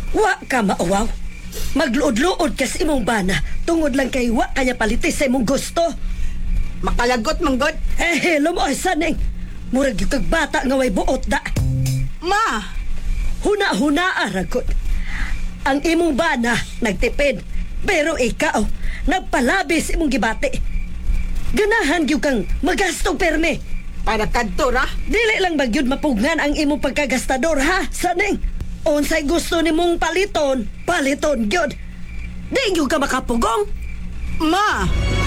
Wa ka maawaw. Magluod-luod ka sa imong bana tungod lang kay wa kanya palitis sa imong gusto. Makalagot manggod. Hello mo ay saneng. Murag yung kagbata nga way buot da. Ma! Huna-huna aragot. Ang imong bana nagtipid. Pero ikaw, nagpalabis imong gibati. Ganahan gyud kang magastong perme. Para kadto ra. Dili lang bagyod mapugnan ang imong pagkagastador ha, saneng. Unsay gusto nimong paliton, paliton gyud. Di gyud ka makapugong. Ma!